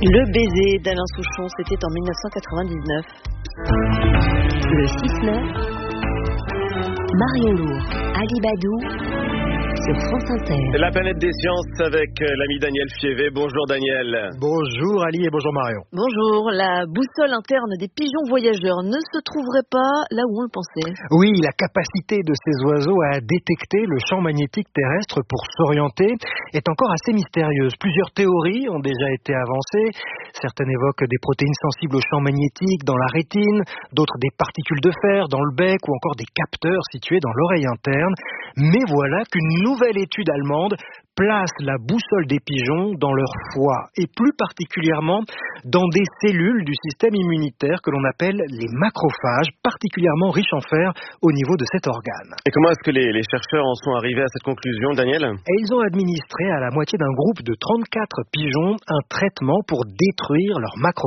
Le baiser d'Alain Souchon, c'était en 1999. Le 6-9, Marion Lourd, Ali Badou, sur France Inter. La planète des sciences avec l'ami Daniel Fievé. Bonjour Daniel. Bonjour Ali et bonjour Marion. Bonjour, la boussole interne des pigeons voyageurs ne se trouverait pas là où on le pensait. Oui, la capacité de ces oiseaux à détecter le champ magnétique terrestre pour s'orienter est encore assez mystérieuse. Plusieurs théories ont déjà été avancées. Certaines évoquent des protéines sensibles au champ magnétique dans la rétine, d'autres des particules de fer dans le bec ou encore des capteurs situés dans l'oreille interne. Mais voilà qu'une nouvelle étude allemande place la boussole des pigeons dans leur foie et plus particulièrement dans des cellules du système immunitaire que l'on appelle les macrophages, particulièrement riches en fer au niveau de cet organe. Et comment est-ce que les chercheurs en sont arrivés à cette conclusion, Daniel ? Et ils ont administré à la moitié d'un groupe de 34 pigeons un traitement pour détruire leurs macrophages.